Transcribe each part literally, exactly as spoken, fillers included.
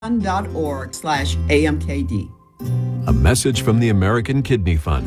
dot org slash A M K D. A message from the American Kidney Fund.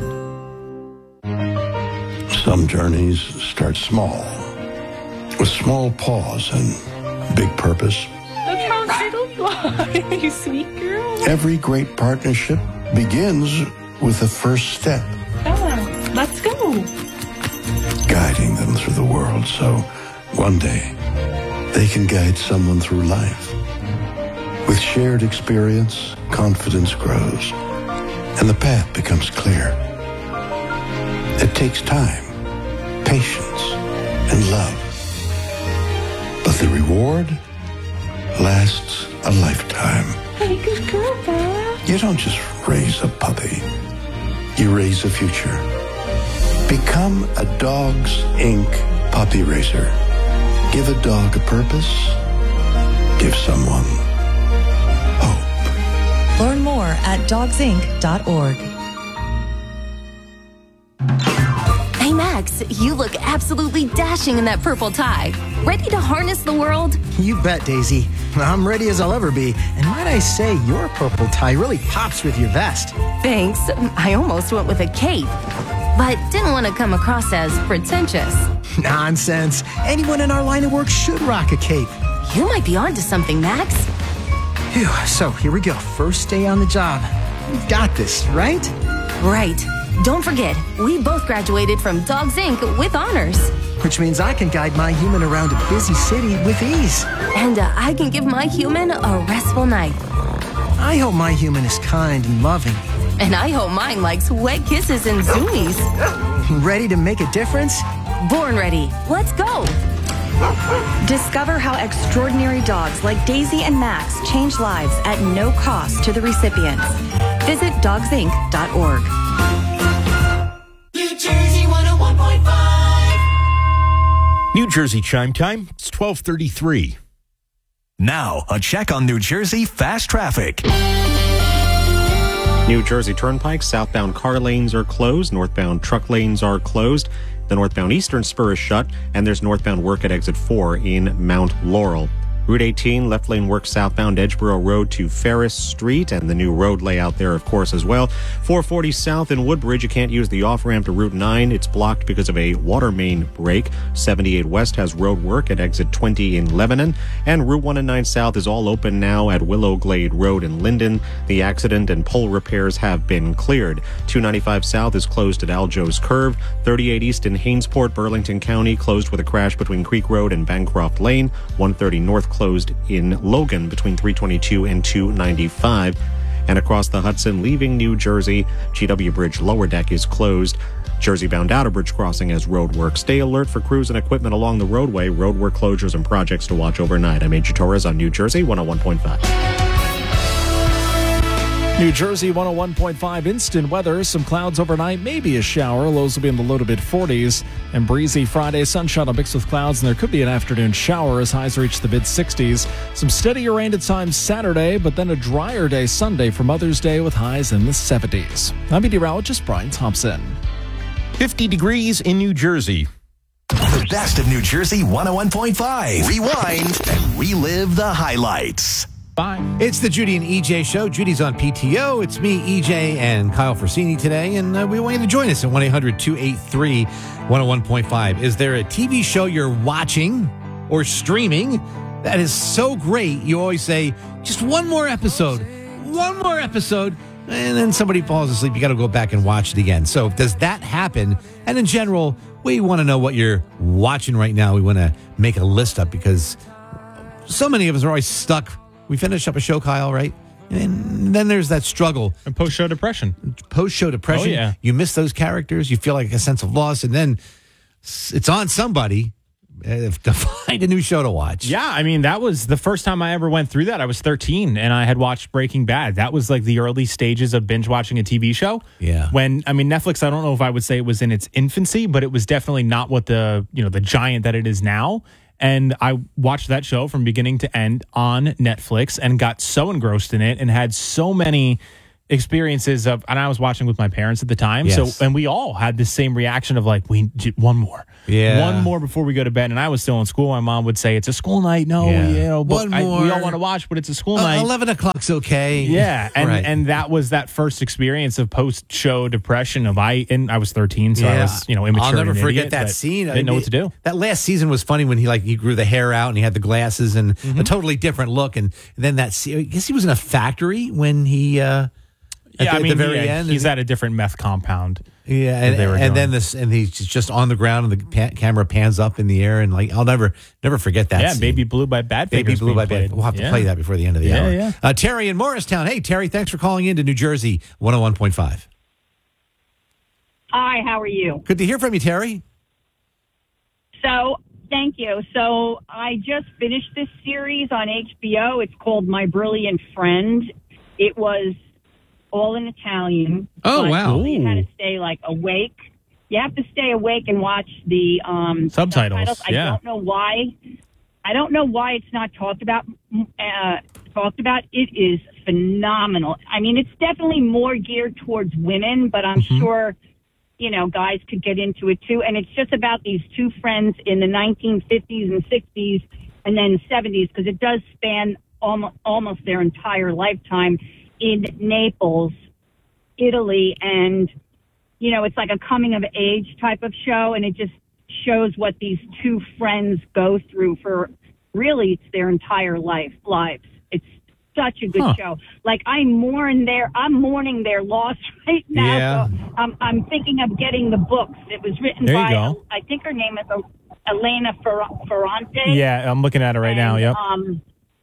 Some journeys start small, with small pause and big purpose. That's how it'll fly, you sweet girl. Every great partnership begins with the first step. Bella, let's go. Guiding them through the world so one day they can guide someone through life. With shared experience, confidence grows, and the path becomes clear. It takes time, patience, and love. But the reward lasts a lifetime. Hey, good girl, Bella. You don't just raise a puppy. You raise a future. Become a Dogs Incorporated puppy raiser. Give a dog a purpose. Give someone hope. Learn more at dogs inc dot org. Hey, Max, you look absolutely dashing in that purple tie. Ready to harness the world? You bet, Daisy. I'm ready as I'll ever be. And might I say, your purple tie really pops with your vest. Thanks. I almost went with a cape, but didn't want to come across as pretentious. Nonsense. Anyone in our line of work should rock a cape. You might be onto something, Max. Phew, so here we go. First day on the job. We've got this, right? Right. Don't forget, we both graduated from Dogs Incorporated with honors. Which means I can guide my human around a busy city with ease. And uh, I can give my human a restful night. I hope my human is kind and loving. And I hope mine likes wet kisses and zoomies. Ready to make a difference? Born ready. Let's go. Discover how extraordinary dogs like Daisy and Max change lives at no cost to the recipients. Visit dogs inc dot org. New Jersey one oh one point five. New Jersey chime time. It's twelve thirty-three. Now, a check on New Jersey fast traffic. New Jersey Turnpike, southbound car lanes are closed. Northbound truck lanes are closed. The northbound eastern spur is shut, and there's northbound work at exit four in Mount Laurel. Route eighteen, left lane work southbound Edgeboro Road to Ferris Street, and the new road layout there, of course, as well. four forty south in Woodbridge, you can't use the off-ramp to Route nine. It's blocked because of a water main break. seventy-eight west has road work at exit twenty in Lebanon, and Route one and nine south is all open now at Willow Glade Road in Linden. The accident and pole repairs have been cleared. two ninety-five south is closed at Aljo's Curve. thirty-eight east in Hainesport, Burlington County, closed with a crash between Creek Road and Bancroft Lane. one thirty north closed in Logan between three twenty-two and two ninety-five. And across the Hudson, leaving New Jersey, G W Bridge lower deck is closed. Jersey-bound Outer Bridge crossing as road work. Stay alert for crews and equipment along the roadway. Road work closures and projects to watch overnight. I'm Major Torres on New Jersey one oh one point five. New Jersey one oh one point five instant weather. Some clouds overnight, maybe a shower. Lows will be in the low to mid forties. And breezy Friday. Sunshine will mix with clouds, and there could be an afternoon shower as highs reach the mid sixties. Some steadier rain at times Saturday, but then a drier day Sunday for Mother's Day with highs in the seventies. I'm meteorologist Brian Thompson. fifty degrees in New Jersey. The best of New Jersey one oh one point five. Rewind and relive the highlights. Bye. It's the Judy and E J show. Judy's on P T O. It's me, E J, and Kyle Forsini today, and uh, we want you to join us at one eight hundred two eight three one oh one point five. Is there a T V show you're watching or streaming that is so great you always say, just one more episode, one more episode, and then somebody falls asleep. You got to go back and watch it again. So does that happen? And in general, we want to know what you're watching right now. We want to make a list up because so many of us are always stuck. We finish up a show, Kyle, right? And then there's that struggle. And post-show depression. Post-show depression. Oh, yeah. You miss those characters. You feel like a sense of loss. And then it's on somebody uh, to find a new show to watch. Yeah, I mean, that was the first time I ever went through that. I was thirteen, and I had watched Breaking Bad. That was like the early stages of binge watching a T V show. Yeah. When, I mean, Netflix, I don't know if I would say it was in its infancy, but it was definitely not what the, you know, the giant that it is now. And I watched that show from beginning to end on Netflix and got so engrossed in it and had so many experiences of, and I was watching with my parents at the time. Yes. So, and we all had the same reaction of like, we one more, Yeah. one more before we go to bed. And I was still in school. My mom would say, it's a school night. No, Yeah. you know, but One I- more. we all want to watch, but it's a school Uh, night. eleven o'clock's okay. Yeah, and Right. and that was that first experience of post show depression. Of I and I was thirteen, so I was you know immature. I'll never and forget idiot, that but scene. Didn't know what to do. That last season was funny when he like he grew the hair out and he had the glasses and Mm-hmm. a totally different look. And then that se- I guess he was in a factory when he. Uh, at Yeah, the, I mean, at the very yeah, end, he's at a different meth compound. yeah, that and, they were and doing. then this, and he's just on the ground, and the pa- camera pans up in the air, and like I'll never, never forget that. Yeah, scene. Baby Blue by Badfinger. Baby Blue by Bad. We'll have to Yeah. play that before the end of the Yeah, hour. yeah. Uh, Terry in Morristown. Hey, Terry, thanks for calling in to New Jersey one oh one point five. Hi, how are you? Good to hear from you, Terry. So, thank you. So, I just finished this series on H B O. It's called My Brilliant Friend. It was all in Italian. Oh, but wow. You had Ooh. to stay, like, awake. You have to stay awake and watch the um, Subtitles, I yeah. don't know why. I don't know why it's not talked about. Uh, talked about. It is phenomenal. I mean, it's definitely more geared towards women, but I'm Mm-hmm. sure, you know, guys could get into it too. And it's just about these two friends in the nineteen fifties and sixties and then seventies, because it does span almost, almost their entire lifetime in Naples, Italy. And, you know, it's like a coming of age type of show, and it just shows what these two friends go through for really it's their entire life lives. It's such a good Huh. show. Like I mourn their, I'm mourning their loss right now. Yeah. So I'm, I'm thinking of getting the books. It was written There you by, go. I think her name is Elena Fer- Ferrante. Yeah, I'm looking at it right now. And, Yep. Um,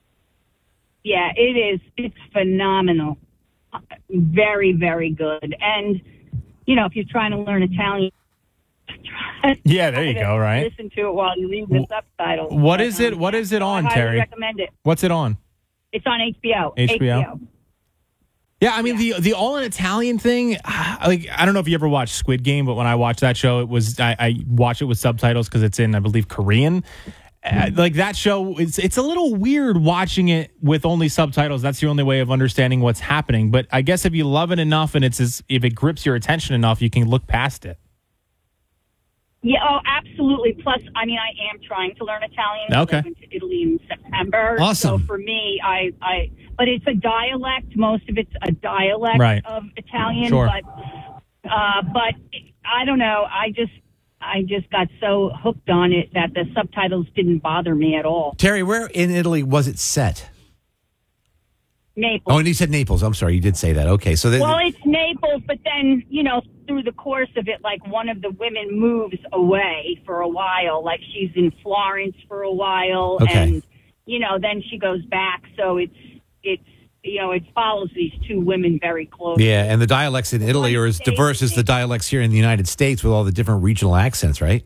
yeah, it is. It's phenomenal. Very, very good. And, you know, if you're trying to learn Italian, Yeah, there you go. Right. listen to it while you read the subtitles. What But, is it? um, What is it on, I highly Terry? recommend it. What's it on? It's on H B O. H B O? Yeah, I mean the the all in Italian thing. Like I don't know if you ever watched Squid Game, but when I watched that show, it was I, I watch it with subtitles because it's in I believe Korean. Uh, like that show, it's it's a little weird watching it with only subtitles. That's the only way of understanding what's happening. But I guess if you love it enough and it's as, if it grips your attention enough, you can look past it. Yeah, oh, absolutely. Plus, I mean, I am trying to learn Italian. Okay. I went to Italy in September. Awesome. So for me, I, I, but it's a dialect. Most of it's a dialect Right. of Italian. Sure. But, uh, but I don't know. I just, I just got so hooked on it that the subtitles didn't bother me at all. Terry, where in Italy was it set? Naples. Oh, and you said Naples. I'm sorry, you did say that. Okay, so the, Well, it's Naples, but then, you know, through the course of it, like one of the women moves away for a while. Like she's in Florence for a while. Okay. And, you know, then she goes back. So it's, it's, you know, it follows these two women very closely. yeah, and the dialects in Italy are as diverse as the dialects here in the United States with all the different regional accents, right?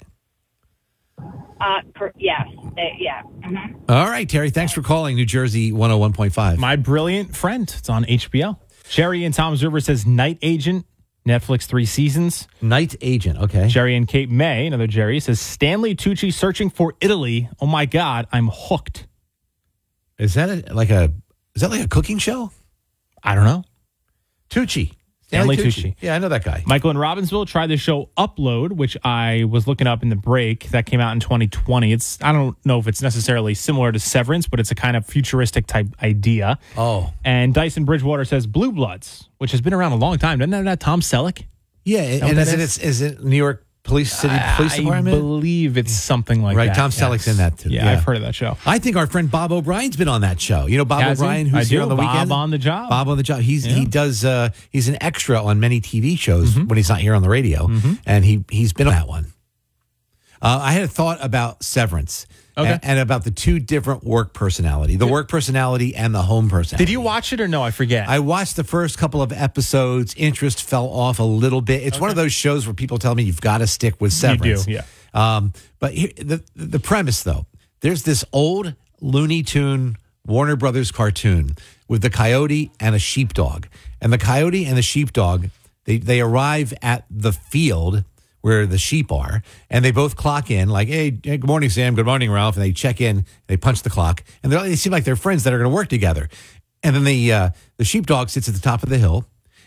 Uh, per, yes. They, yeah. Mhm. All right, Terry, thanks for calling New Jersey one oh one point five. My Brilliant Friend. It's on H B O. Jerry and Tom's River says Night Agent. Netflix three seasons. Night Agent. Okay. Jerry and Kate May, another Jerry, says Stanley Tucci searching for Italy. Oh my God, I'm hooked. Is that a, like a is that like a cooking show? I don't know. Tucci. Stanley Tucci. Yeah, I know that guy. Michael in Robbinsville tried the show Upload, which I was looking up in the break. That came out in twenty twenty. It's I don't know if it's necessarily similar to Severance, but it's a kind of futuristic type idea. Oh. And Dyson Bridgewater says Blue Bloods, which has been around a long time. Doesn't that have Tom Selleck? Yeah, Is that and what is that it, is? is it New York Police City Police I Department? believe it's something like right, that. Tom Selleck's in that too. Yeah, I've heard of that show. I think our friend Bob O'Brien's been on that show. You know Bob Has he? O'Brien, who's I here do. on the Bob weekend. on the job. Bob on the job. He's Yeah. he does. Uh, he's an extra on many T V shows Mm-hmm. when he's not here on the radio, and he he's been on that one. Uh, I had a thought about Severance. Okay. And, and about the two different work personality, the work personality and the home personality. Did you watch it or no? I forget. I watched the first couple of episodes. Interest fell off a little bit. It's one of those shows where people tell me you've got to stick with Severance. You do, yeah. Um, but here, the the premise, though, there's this old Looney Tune Warner Brothers cartoon with the coyote and a sheepdog, and the coyote and the sheepdog they they arrive at the field where the sheep are, and they both clock in like, hey, hey, good morning, Sam. Good morning, Ralph. And they check in, they punch the clock, and they seem like they're friends that are going to work together. And then the uh, the sheepdog sits at the top of the hill,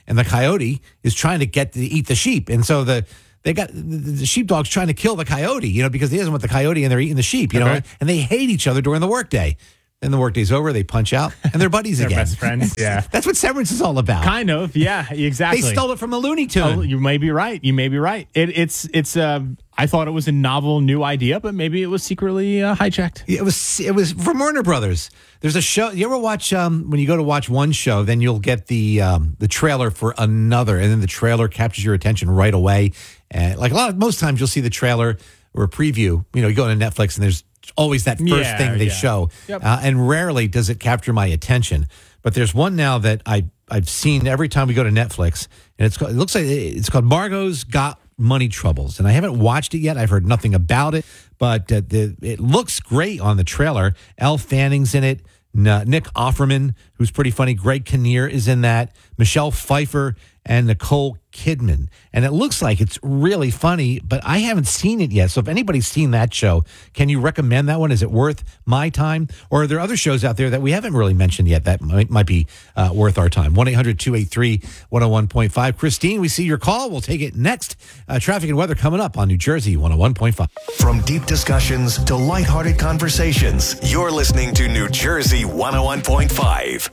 and the coyote is trying to get to eat the sheep. And so the they got the, the sheepdog's trying to kill the coyote, you know, because he doesn't want the coyote and they're eating the sheep, you Okay. know, and they hate each other during the workday. Then the workday's over, they punch out, and they're buddies They're again. best friends, yeah. That's what Severance is all about. Kind of, yeah, exactly. They stole it from a Looney Tune. Oh, you may be right. You may be right. It, it's it's. Uh, I thought it was a novel, new idea, but maybe it was secretly uh, hijacked. It was it was from Warner Brothers. There's a show. You ever watch um, when you go to watch one show, then you'll get the um, the trailer for another, and then the trailer captures your attention right away. And like a lot of most times, you'll see the trailer or a preview. You know, you go to Netflix and there's always that first Yeah, thing they yeah. show, Yep. uh, and rarely does it capture my attention. But there's one now that I I've seen every time we go to Netflix, and it's called, it looks like it's called Margot's Got Money Troubles, and I haven't watched it yet. I've heard nothing about it, but uh, the, it looks great on the trailer. Elle Fanning's in it. N- Nick Offerman, who's pretty funny. Greg Kinnear is in that. Michelle Pfeiffer and Nicole Kidman. And it looks like it's really funny, but I haven't seen it yet. So if anybody's seen that show, can you recommend that one? Is it worth my time? Or are there other shows out there that we haven't really mentioned yet that might, might be uh, worth our time? one eight hundred two eight three one oh one point five. Christine, we see your call. We'll take it next. Uh, traffic and weather coming up on New Jersey one oh one point five. From deep discussions to lighthearted conversations, you're listening to New Jersey one oh one point five.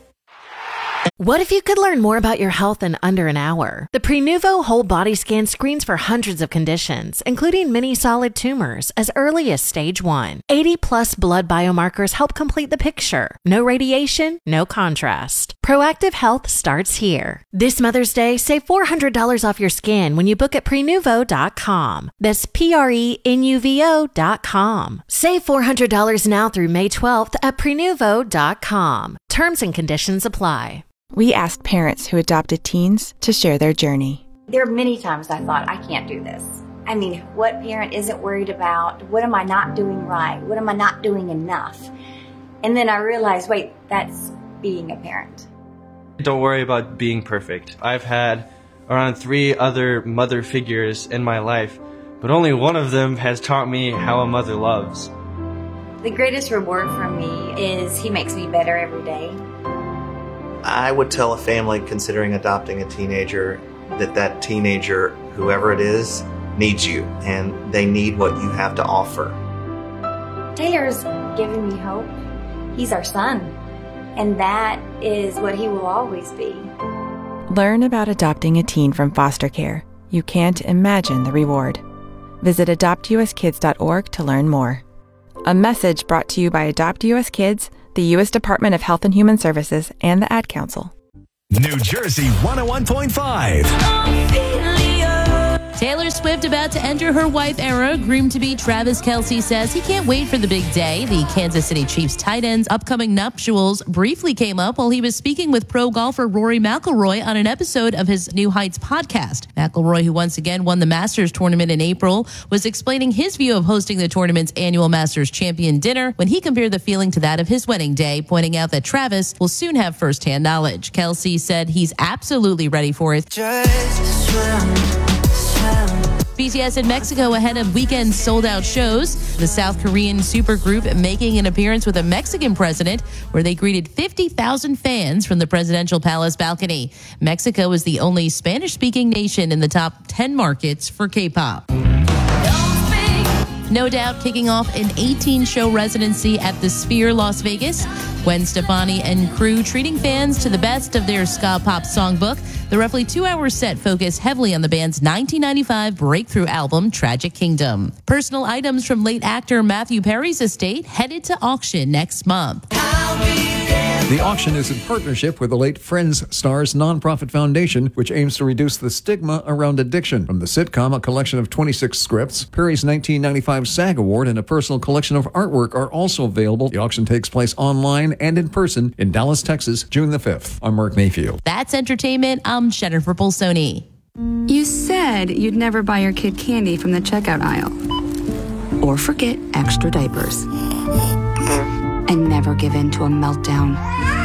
What if you could learn more about your health in under an hour? The Prenuvo Whole Body Scan screens for hundreds of conditions, including many solid tumors, as early as stage one. eighty plus blood biomarkers help complete the picture. No radiation, no contrast. Proactive health starts here. This Mother's Day, save four hundred dollars off your scan when you book at prenuvo dot com. That's P R E N U V O dot com. Save four hundred dollars now through May twelfth at prenuvo dot com. Terms and conditions apply. We asked parents who adopted teens to share their journey. There are many times I thought, I can't do this. I mean, what parent isn't worried about? What am I not doing right? What am I not doing enough? And then I realized, wait, that's being a parent. Don't worry about being perfect. I've had around three other mother figures in my life, but only one of them has taught me how a mother loves. The greatest reward for me is he makes me better every day. I would tell a family considering adopting a teenager that that teenager, whoever it is, needs you, and they need what you have to offer. Taylor's given me hope. He's our son, and that is what he will always be. Learn about adopting a teen from foster care. You can't imagine the reward. Visit adopt u s kids dot org to learn more. A message brought to you by Adopt U S Kids, the U S Department of Health and Human Services, and the Ad Council. New Jersey one oh one point five. Taylor Swift about to enter her wife era. Groomed to be, Travis Kelce says he can't wait for the big day. The Kansas City Chiefs tight end's upcoming nuptials briefly came up while he was speaking with pro golfer Rory McIlroy on an episode of his New Heights podcast. McIlroy, who once again won the Masters tournament in April, was explaining his view of hosting the tournament's annual Masters champion dinner when he compared the feeling to that of his wedding day, pointing out that Travis will soon have firsthand knowledge. Kelce said he's absolutely ready for it. Just swim. B T S in Mexico ahead of weekend sold-out shows. The South Korean supergroup making an appearance with a Mexican president, where they greeted fifty thousand fans from the presidential palace balcony. Mexico is the only Spanish-speaking nation in the top ten markets for K-pop. No Doubt kicking off an eighteen-show residency at the Sphere, Las Vegas. Gwen Stefani and crew treating fans to the best of their ska pop songbook. The roughly two-hour set focused heavily on the band's nineteen ninety-five breakthrough album, Tragic Kingdom. Personal items from late actor Matthew Perry's estate headed to auction next month. The auction is in partnership with the late Friends Stars nonprofit foundation, which aims to reduce the stigma around addiction. From the sitcom, a collection of twenty-six scripts, Perry's nineteen ninety-five SAG Award, and a personal collection of artwork are also available. The auction takes place online and in person in Dallas, Texas, June the fifth. I'm Mark Mayfield. That's entertainment. I'm Jennifer Bolsoni. You said you'd never buy your kid candy from the checkout aisle. Or forget extra diapers. And never give in to a meltdown.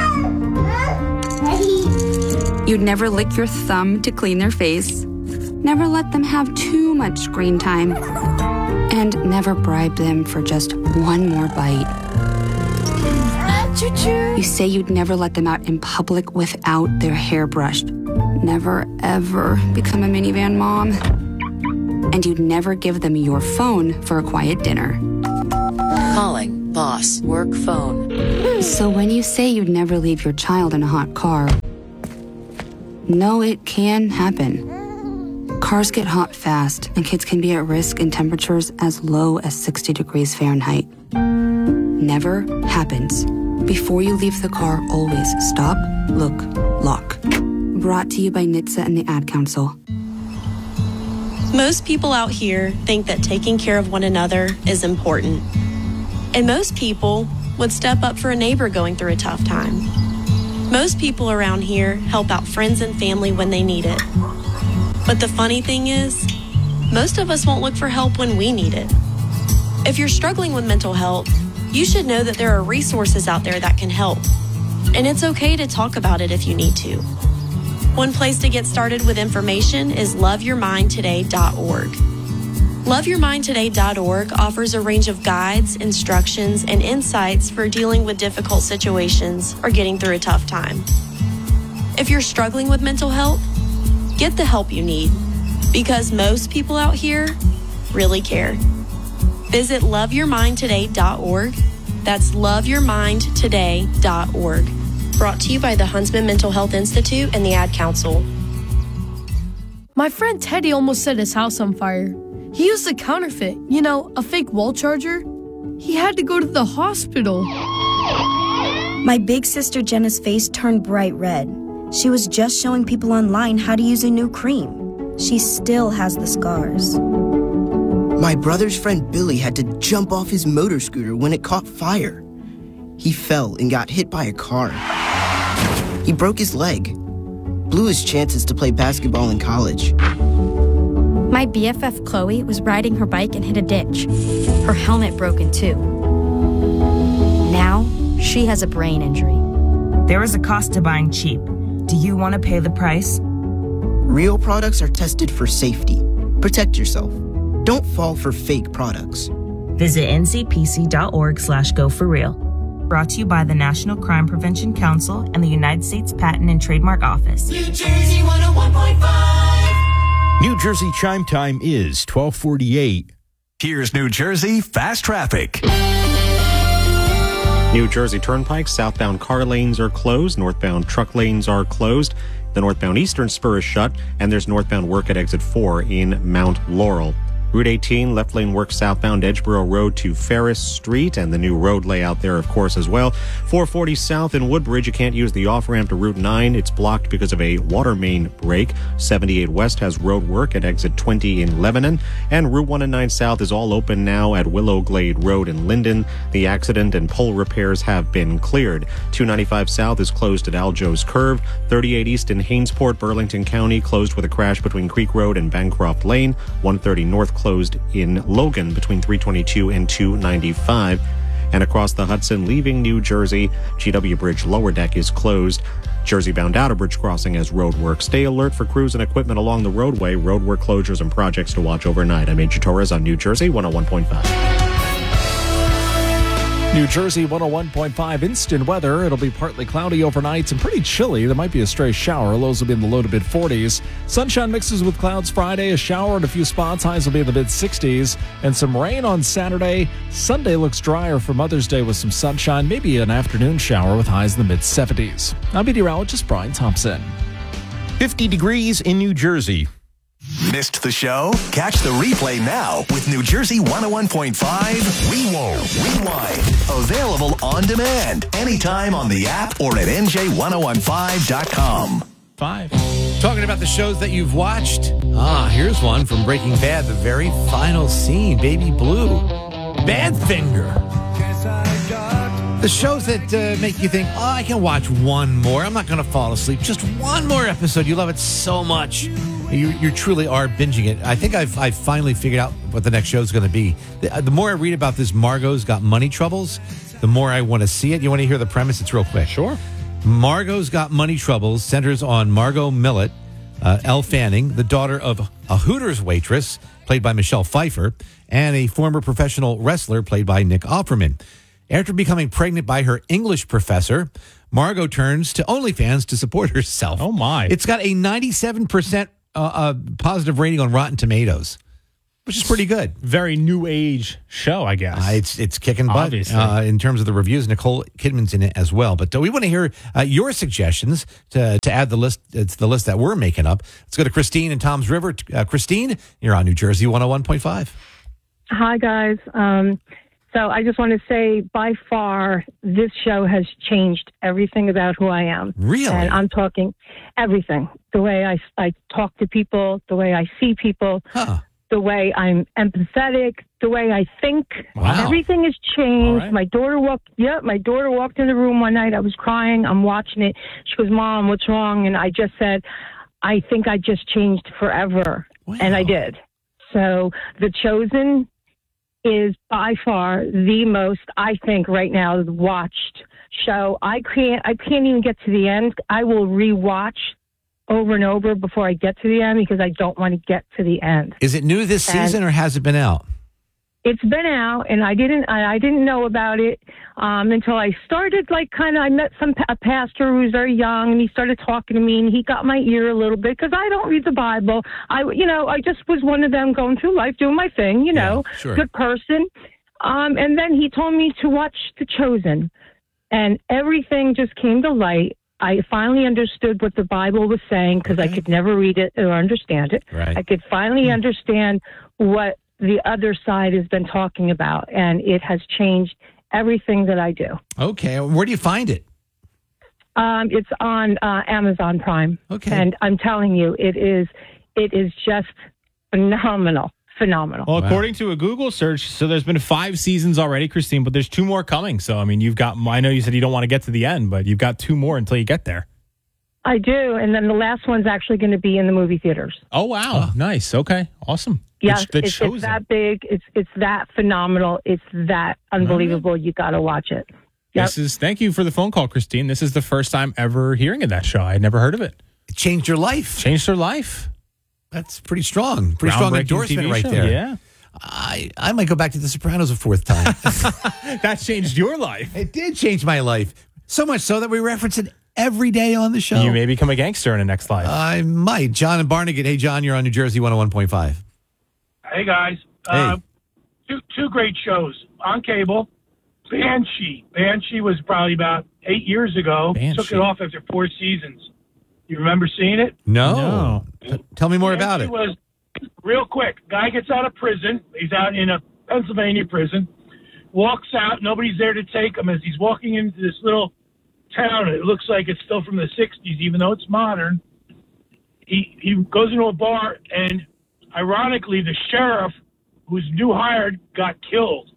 You'd never lick your thumb to clean their face. Never let them have too much screen time. And never bribe them for just one more bite. Choo-choo. You say you'd never let them out in public without their hair brushed. Never, ever become a minivan mom. And you'd never give them your phone for a quiet dinner. Calling boss work phone. So when you say you'd never leave your child in a hot car, no, it can happen. Cars get hot fast, and kids can be at risk in temperatures as low as sixty degrees Fahrenheit. Never happens. Before you leave the car, always stop, look, lock. Brought to you by N H T S A and the Ad Council. Most people out here think that taking care of one another is important. And most people would step up for a neighbor going through a tough time. Most people around here help out friends and family when they need it. But the funny thing is, most of us won't look for help when we need it. If you're struggling with mental health, you should know that there are resources out there that can help. And it's okay to talk about it if you need to. One place to get started with information is love your mind today dot org. love your mind today dot org offers a range of guides, instructions, and insights for dealing with difficult situations or getting through a tough time. If you're struggling with mental health, get the help you need, because most people out here really care. Visit love your mind today dot org. That's love your mind today dot org. Brought to you by the Huntsman Mental Health Institute and the Ad Council. My friend Teddy almost set his house on fire. He used a counterfeit, you know, a fake wall charger. He had to go to the hospital. My big sister Jenna's face turned bright red. She was just showing people online how to use a new cream. She still has the scars. My brother's friend Billy had to jump off his motor scooter when it caught fire. He fell and got hit by a car. He broke his leg, blew his chances to play basketball in college. My B F F Chloe was riding her bike and hit a ditch. Her helmet broke in two. Now, she has a brain injury. There is a cost to buying cheap. Do you want to pay the price? Real products are tested for safety. Protect yourself. Don't fall for fake products. Visit N C P C dot org slash go for real. Brought to you by the National Crime Prevention Council and the United States Patent and Trademark Office. New Jersey one oh one point five. New Jersey chime time is twelve forty-eight. Here's New Jersey Fast Traffic. New Jersey Turnpike, southbound car lanes are closed. Northbound truck lanes are closed. The northbound eastern spur is shut, and there's northbound work at exit four in Mount Laurel. Route eighteen, left lane work southbound Edgeboro Road to Ferris Street, and the new road layout there, of course, as well. four forty south in Woodbridge, you can't use the off-ramp to Route nine. It's blocked because of a water main break. seventy-eight west has road work at exit twenty in Lebanon, and Route one nine south is all open now at Willow Glade Road in Linden. The accident and pole repairs have been cleared. two ninety-five south is closed at Aljo's Curve. thirty-eight east in Hainesport, Burlington County, closed with a crash between Creek Road and Bancroft Lane. one thirty north closed in Logan between three twenty-two and two ninety-five. And across the Hudson, leaving New Jersey, G W Bridge lower deck is closed. Jersey-bound Outer Bridge crossing has road work. Stay alert for crews and equipment along the roadway. Road work closures and projects to watch overnight. I'm Major Torres on New Jersey one oh one point five. New Jersey one oh one point five instant weather. It'll be partly cloudy overnight and pretty chilly. There might be a stray shower. Lows will be in the low to mid forties. Sunshine mixes with clouds Friday. A shower in a few spots. Highs will be in the mid sixties. And some rain on Saturday. Sunday looks drier for Mother's Day with some sunshine. Maybe an afternoon shower with highs in the mid seventies. I'm meteorologist Brian Thompson. fifty degrees in New Jersey. Missed the show? Catch the replay now with New Jersey one oh one point five Rewind. Rewind. Available on demand anytime on the app or at N J ten fifteen dot com. Five. Talking about the shows that you've watched. Ah, here's one from Breaking Bad, the very final scene, Baby Blue. Badfinger. The shows that uh, make you think, oh, I can watch one more. I'm not going to fall asleep. Just one more episode. You love it so much. You, you truly are binging it. I think I've, I've finally figured out what the next show is going to be. The, the more I read about this Margot's Got Money Troubles, the more I want to see it. You want to hear the premise? It's real quick. Sure. Margot's Got Money Troubles centers on Margot Millett, uh, Elle Fanning, the daughter of a Hooters waitress, played by Michelle Pfeiffer, and a former professional wrestler, played by Nick Offerman. After becoming pregnant by her English professor, Margot turns to OnlyFans to support herself. Oh, my. It's got a ninety-seven percent uh, uh, positive rating on Rotten Tomatoes, which is pretty good. Very new age show, I guess. Uh, it's it's kicking butt Obviously. uh, in terms of the reviews. Nicole Kidman's in it as well. But uh, we want to hear uh, your suggestions to to add the list uh, to the list that we're making up. Let's go to Christine in Tom's River. Uh, Christine, you're on New Jersey one oh one point five. Hi, guys. Um, so I just want to say, by far, this show has changed everything about who I am. Really? And I'm talking everything. The way I, I talk to people, the way I see people, huh. the way I'm empathetic, the way I think. Wow. Everything has changed. right. My daughter walked, yeah, my daughter walked in the room one night. I was crying. I'm watching it. She goes, Mom, what's wrong? And I just said, I think I just changed forever. Wow. And I did. So The Chosen is by far the most, I think, right now watched show. I can't, I can't even get to the end. I will rewatch over and over before I get to the end because I don't want to get to the end. Is it new this And- season or has it been out? It's been out, and I didn't I, I didn't know about it um, until I started, like, kind of, I met some a pastor who was very young, and he started talking to me, and he got my ear a little bit, because I don't read the Bible. I, you know, I just was one of them going through life, doing my thing, you know, Yeah, sure. good person. Um, and then he told me to watch The Chosen, and everything just came to light. I finally understood what the Bible was saying, because I could never read it or understand it. Right. I could finally understand what the other side has been talking about, and it has changed everything that I do. Okay. Where do you find it? Um, it's on uh, Amazon Prime. Okay. And I'm telling you, it is it is just phenomenal. Phenomenal. Well, according to a Google search, so there's been five seasons already, Christine, but there's two more coming. So, I mean, you've got, I know you said you don't want to get to the end, but you've got two more until you get there. I do, and then the last one's actually going to be in the movie theaters. Oh, wow. Nice. Okay. Awesome. Yes, The- the it's, Chosen. it's that big. It's it's that phenomenal. It's that unbelievable. You got to watch it. Yep. This is, thank you for the phone call, Christine. This is the first time ever hearing of that show. I had never heard of it. It changed your life. Changed her life. That's pretty strong. Pretty strong Groundbreaking endorsement T V right show, there. yeah. I, I might go back to The Sopranos a fourth time. That changed your life. It did change my life. So much so that we reference it every day on the show. You may become a gangster in the next life. I might. John and Barnegat. Hey, John, you're on New Jersey one oh one point five. Hey guys, uh, two two great shows on cable. Banshee, Banshee was probably about eight years ago. Banshee. Took it off after four seasons. You remember seeing it? No. T- Tell me more about it. Was real quick. Guy gets out of prison. He's out in a Pennsylvania prison. Walks out. Nobody's there to take him as he's walking into this little town. It looks like it's still from the sixties, even though it's modern. He he goes into a bar, and ironically, the sheriff, who's new hired, got killed.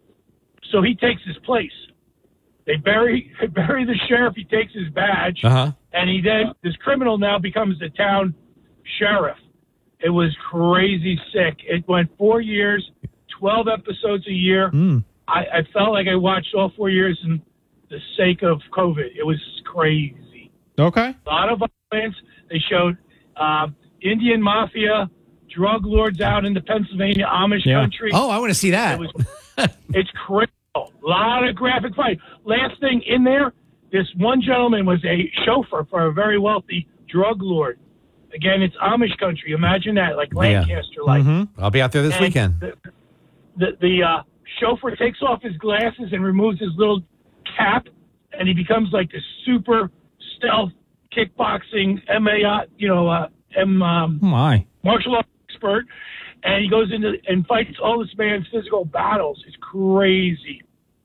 So he takes his place. They bury they bury the sheriff. He takes his badge, Uh-huh. and he then this criminal now becomes the town sheriff. It was crazy sick. It went four years, twelve episodes a year. Mm. I, I felt like I watched all four years in the sake of COVID. It was crazy. Okay. A lot of violence. They showed um, Indian mafia, drug lords out in the Pennsylvania Amish Yeah. country. Oh, I want to see that. It was, it's crazy. A lot of graphic fight. Last thing in there, this one gentleman was a chauffeur for a very wealthy drug lord. Again, it's Amish country. Imagine that, like Lancaster, like. Mhm. I'll be out there this And weekend. The, the, the uh, chauffeur takes off his glasses and removes his little cap, and he becomes like this super stealth kickboxing M A I, you know, uh, M um, Oh, my. martial arts expert, and he goes into and fights all this man's physical battles. It's crazy.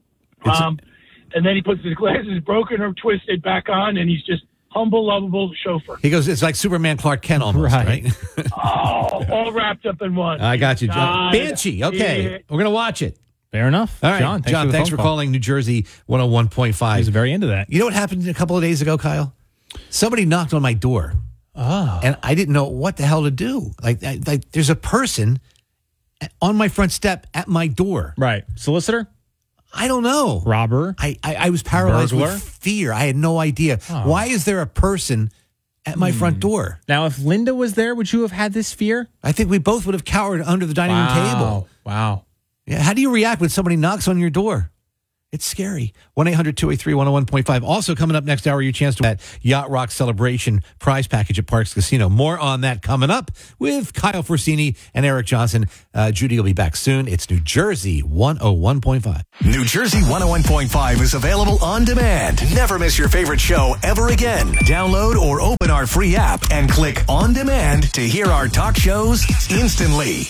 um, and then he puts his glasses broken or twisted back on, and he's just humble, lovable chauffeur. He goes, it's like Superman Clark Kent almost, right? Oh, all wrapped up in one. I got you, John. God. Banshee. Okay. Yeah. We're going to watch it. Fair enough. All right. John, thanks John, for the thanks phone for call. calling New Jersey one oh one point five. He's very into that. You know what happened a couple of days ago, Kyle? Somebody knocked on my door. Oh. And I didn't know what the hell to do. Like, I, like there's a person on my front step at my door. Right. Solicitor? I don't know. Robber? I, I, I was paralyzed Burglar? with fear. I had no idea. Oh. Why is there a person at my front Hmm. door? Now, if Linda was there, would you have had this fear? I think we both would have cowered under the dining room table. Wow. Yeah. How do you react when somebody knocks on your door? It's scary. one eight hundred two eight three one oh one point five. Also coming up next hour, your chance to that Yacht Rock Celebration prize package at Parks Casino. More on that coming up with Kyle Forsini and Eric Johnson. Uh, Judy will be back soon. It's New Jersey one oh one point five. New Jersey one oh one point five is available on demand. Never miss your favorite show ever again. Download or open our free app and click on demand to hear our talk shows instantly.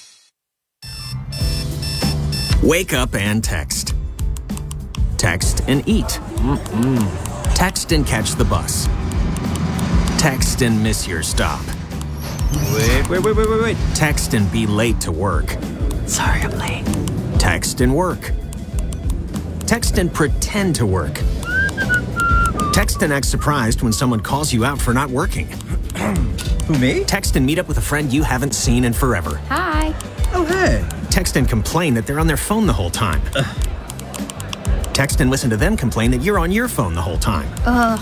Wake up and text. Text and eat. Mm-mm. Text and catch the bus. Text and miss your stop. Wait, wait, wait, wait, wait, wait. Text and be late to work. Sorry, I'm late. Text and work. Text and pretend to work. Text and act surprised when someone calls you out for not working. Who, me? Text and meet up with a friend you haven't seen in forever. Hi. Oh, hey. Text and complain that they're on their phone the whole time. Ugh. Text and listen to them complain that you're on your phone the whole time. Ugh.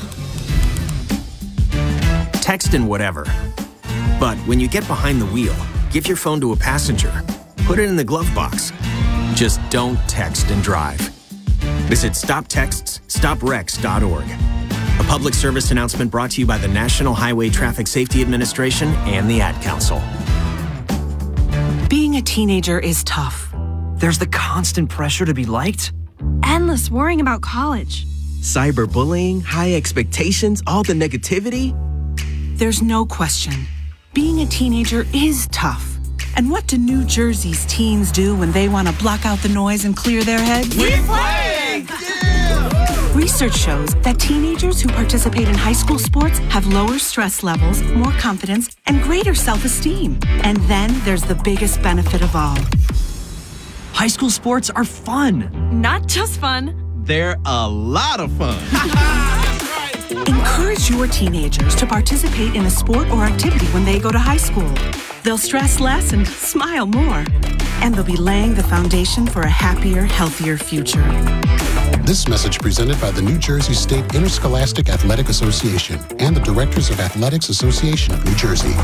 Text and whatever. But when you get behind the wheel, give your phone to a passenger. Put it in the glove box. Just don't text and drive. Visit stop texts stop wrecks dot org. A public service announcement brought to you by the National Highway Traffic Safety Administration and the Ad Council. Being a teenager is tough. There's the constant pressure to be liked. Endless worrying about college. Cyberbullying, high expectations, all the negativity. There's no question. Being a teenager is tough. And what do New Jersey's teens do when they want to block out the noise and clear their heads? We play! Yeah! Research shows that teenagers who participate in high school sports have lower stress levels, more confidence, and greater self-esteem. And then there's the biggest benefit of all. High school sports are fun. Not just fun. They're a lot of fun. Encourage your teenagers to participate in a sport or activity when they go to high school. They'll stress less and smile more. And they'll be laying the foundation for a happier, healthier future. This message presented by the New Jersey State Interscholastic Athletic Association and the Directors of Athletics Association of New Jersey.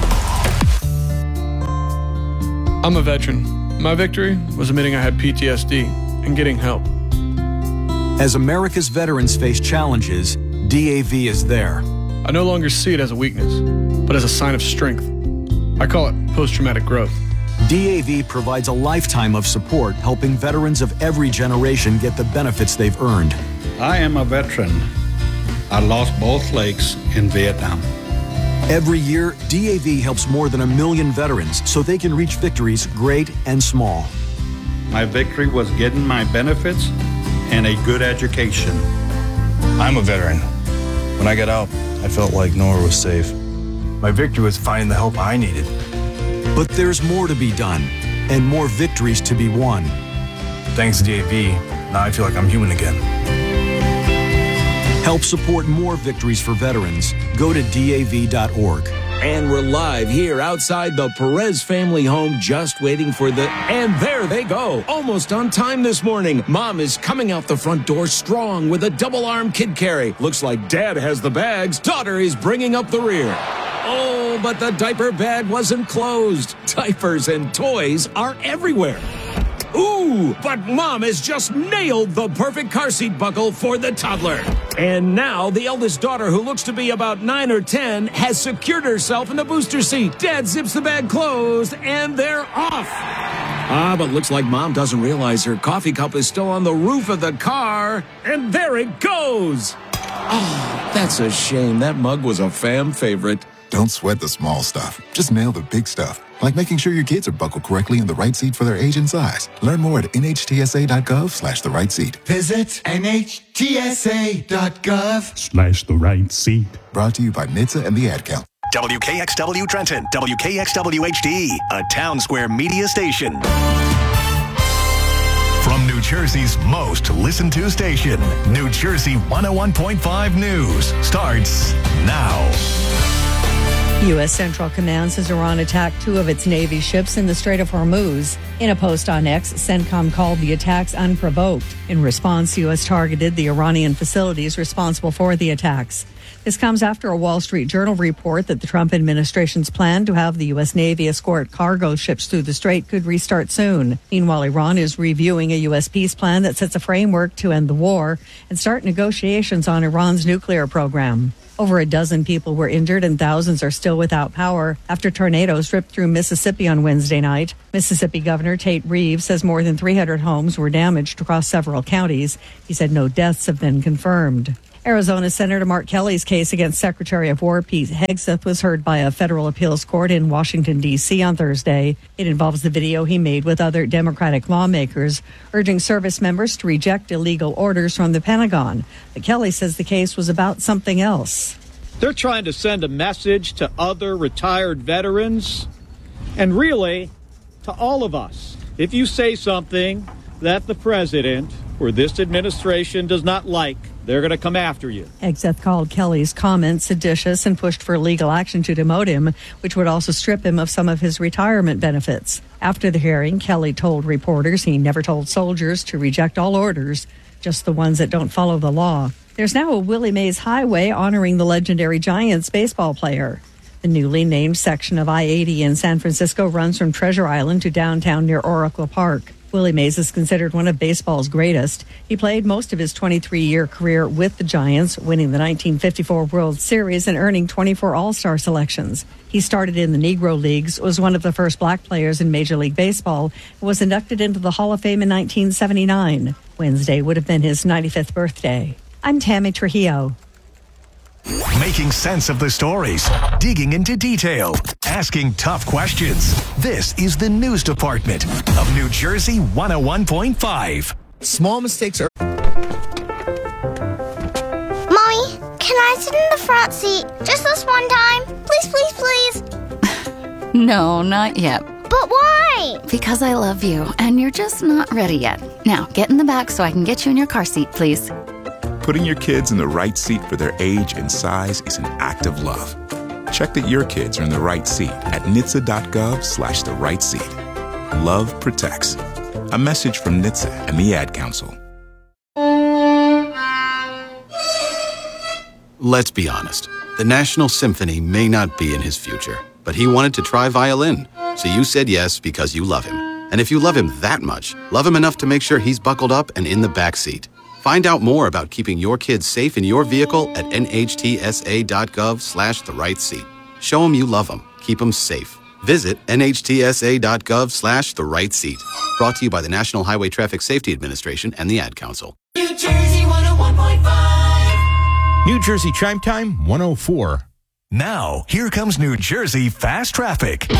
I'm a veteran. My victory was admitting I had P T S D and getting help. As America's veterans face challenges, D A V is there. I no longer see it as a weakness, but as a sign of strength. I call it post-traumatic growth. D A V provides a lifetime of support, helping veterans of every generation get the benefits they've earned. I am a veteran. I lost both legs in Vietnam. Every year, D A V helps more than a million veterans so they can reach victories great and small. My victory was getting my benefits and a good education. I'm a veteran. When I got out, I felt like nowhere was safe. My victory was finding the help I needed. But there's more to be done and more victories to be won. Thanks to D A V, now I feel like I'm human again. Help support more victories for veterans. Go to D A V dot org. And we're live here outside the Perez family home, just waiting for the... And there they go. Almost on time this morning. Mom is coming out the front door strong with a double-arm kid carry. Looks like Dad has the bags. Daughter is bringing up the rear. Oh, but the diaper bag wasn't closed. Diapers and toys are everywhere. Ooh, but Mom has just nailed the perfect car seat buckle for the toddler. And now the eldest daughter, who looks to be about nine or ten, has secured herself in the booster seat. Dad zips the bag closed, and they're off. Ah, but looks like Mom doesn't realize her coffee cup is still on the roof of the car. And there it goes. Oh, that's a shame. That mug was a fam favorite. Don't sweat the small stuff. Just nail the big stuff. Like making sure your kids are buckled correctly in the right seat for their age and size. Learn more at N H T S A dot gov slash the right seat. Visit N H T S A dot gov slash the right seat. Brought to you by N H T S A and the Ad Council. W K X W Trenton, W K X W H D, a Town Square media station. From New Jersey's most listened to station, New Jersey one oh one point five News starts now. U S Central Command says Iran attacked two of its Navy ships in the Strait of Hormuz. In a post on X, CENTCOM called the attacks unprovoked. In response, U S targeted the Iranian facilities responsible for the attacks. The This comes after a Wall Street Journal report that the Trump administration's plan to have the U S. Navy escort cargo ships through the strait could restart soon. Meanwhile, Iran is reviewing a U S peace plan that sets a framework to end the war and start negotiations on Iran's nuclear program. Over a dozen people were injured and thousands are still without power after tornadoes ripped through Mississippi on Wednesday night. Mississippi Governor Tate Reeves says more than three hundred homes were damaged across several counties. He said no deaths have been confirmed. Arizona Senator Mark Kelly's case against Secretary of War Pete Hegseth was heard by a federal appeals court in Washington, D C on Thursday. It involves the video he made with other Democratic lawmakers urging service members to reject illegal orders from the Pentagon. But Kelly says the case was about something else. They're trying to send a message to other retired veterans and really to all of us. If you say something that the president or this administration does not like, they're going to come after you. Hegseth called Kelly's comments seditious and pushed for legal action to demote him, which would also strip him of some of his retirement benefits. After the hearing, Kelly told reporters he never told soldiers to reject all orders, just the ones that don't follow the law. There's now a Willie Mays Highway honoring the legendary Giants baseball player. The newly named section of I eighty in San Francisco runs from Treasure Island to downtown near Oracle Park. Willie Mays is considered one of baseball's greatest. He played most of his twenty-three-year career with the Giants, winning the nineteen fifty-four World Series and earning twenty-four All-Star selections. He started in the Negro Leagues, was one of the first black players in Major League Baseball, and was inducted into the Hall of Fame in nineteen seventy-nine. Wednesday would have been his ninety-fifth birthday. I'm Tammy Trujillo. Making sense of the stories, digging into detail, asking tough questions. This is the news department of New Jersey one oh one point five. Small mistakes are... Mommy, can I sit in the front seat just this one time? Please, please, please. No, not yet. But why? Because I love you, and you're just not ready yet. Now, get in the back so I can get you in your car seat, please. Putting your kids in the right seat for their age and size is an act of love. Check that your kids are in the right seat at N H T S A dot gov slash the right seat. Love protects. A message from N H T S A and the Ad Council. Let's be honest. The National Symphony may not be in his future, but he wanted to try violin. So you said yes because you love him. And if you love him that much, love him enough to make sure he's buckled up and in the back seat. Find out more about keeping your kids safe in your vehicle at N H T S A dot gov slash the right seat. Show them you love them. Keep them safe. Visit N H T S A dot gov slash the right seat. Brought to you by the National Highway Traffic Safety Administration and the Ad Council. New Jersey one oh one point five. New Jersey Chime Time one oh four. Now, here comes New Jersey Fast Traffic.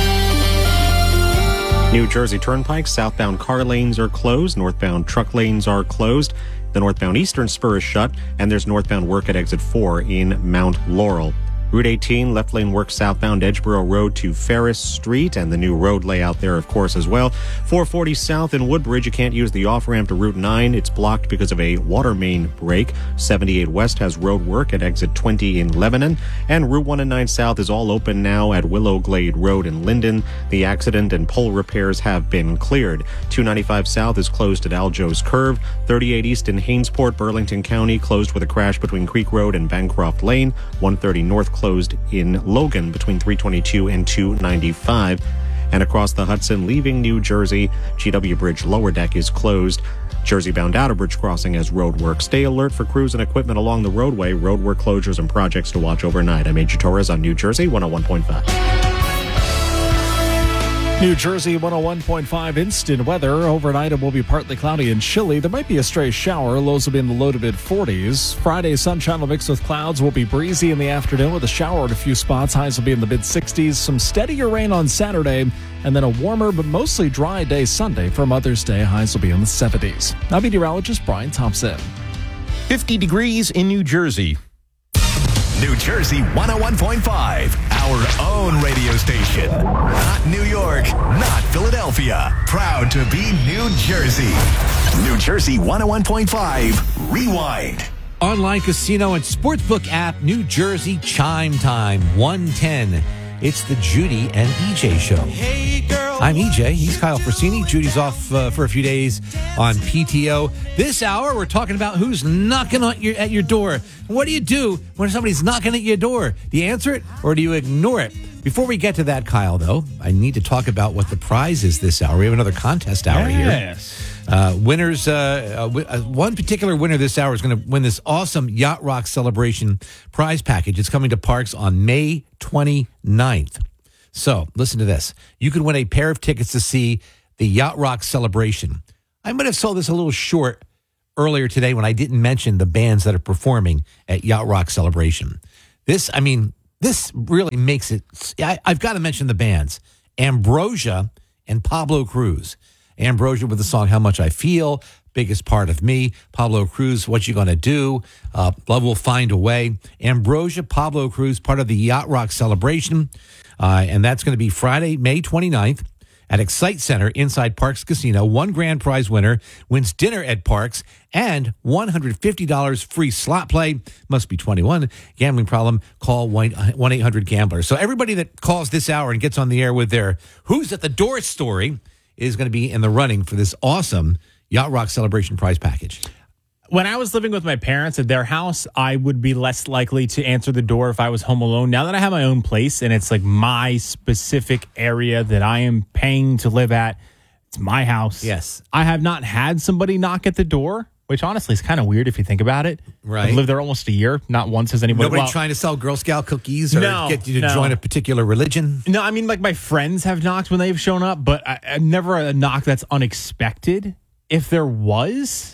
New Jersey Turnpike, southbound car lanes are closed. Northbound truck lanes are closed. The northbound eastern spur is shut, and there's northbound work at exit four in Mount Laurel. Route eighteen, left lane work southbound Edgeboro Road to Ferris Street, and the new road layout there, of course, as well. four forty south in Woodbridge, you can't use the off-ramp to Route nine. It's blocked because of a water main break. seventy-eight west has road work at exit twenty in Lebanon, and Route one and nine south is all open now at Willow Glade Road in Linden. The accident and pole repairs have been cleared. two ninety-five south is closed at Aljo's Curve. thirty-eight east in Hainesport, Burlington County, closed with a crash between Creek Road and Bancroft Lane. one thirty north closed in Logan between three twenty-two and two ninety-five. And across the Hudson, leaving New Jersey, G W Bridge lower deck is closed. Jersey-bound Outer Bridge crossing has road work. Stay alert for crews and equipment along the roadway. Road work closures and projects to watch overnight. I'm Major Torres on New Jersey one oh one point five. New Jersey one oh one point five instant weather. Overnight it will be partly cloudy and chilly. There might be a stray shower. Lows will be in the low to mid forties. Friday sunshine will mix with clouds. Will be breezy in the afternoon with a shower at a few spots. Highs will be in the mid sixties. Some steadier rain on Saturday, and then a warmer but mostly dry day Sunday. For Mother's Day, highs will be in the seventies. Now meteorologist Brian Thompson. fifty degrees in New Jersey. New Jersey one oh one point five, our own radio station. Not New York, not Philadelphia. Proud to be New Jersey. New Jersey one oh one point five, Rewind. Online casino and sportsbook app, New Jersey Chime Time, one ten. It's the Judy and E J Show. Hey, girl. I'm E J. He's Kyle Frassini. Judy's off uh, for a few days on P T O. This hour, we're talking about who's knocking on your, at your door. What do you do when somebody's knocking at your door? Do you answer it or do you ignore it? Before we get to that, Kyle, though, I need to talk about what the prize is this hour. We have another contest hour Yes. here. Uh, winners, uh, uh, uh, one particular winner this hour is going to win this awesome Yacht Rock Celebration prize package. It's coming to Parks on May twenty-ninth. So, listen to this. You could win a pair of tickets to see the Yacht Rock Celebration. I might have sold this a little short earlier today when I didn't mention the bands that are performing at Yacht Rock Celebration. This, I mean, this really makes it... I, I've got to mention the bands. Ambrosia and Pablo Cruz. Ambrosia with the song How Much I Feel, Biggest Part of Me. Pablo Cruz, What You Gonna Do? Uh, Love Will Find a Way. Ambrosia, Pablo Cruz, part of the Yacht Rock Celebration. Uh, and that's going to be Friday, May twenty-ninth at Excite Center inside Parks Casino. One grand prize winner wins dinner at Parks and one hundred fifty dollars free slot play. Must be twenty-one. Gambling problem, call one eight hundred gambler. So everybody that calls this hour and gets on the air with their Who's at the Door story is going to be in the running for this awesome Yacht Rock Celebration prize package. When I was living with my parents at their house, I would be less likely to answer the door if I was home alone. Now that I have my own place and it's like my specific area that I am paying to live at, it's my house. Yes. I have not had somebody knock at the door, which honestly is kind of weird if you think about it. Right. I've lived there almost a year. Not once has anybody... Nobody well, trying to sell Girl Scout cookies or No, get you to no. join a particular religion? No, I mean, like my friends have knocked when they've shown up, but I, I never a knock that's unexpected. If there was,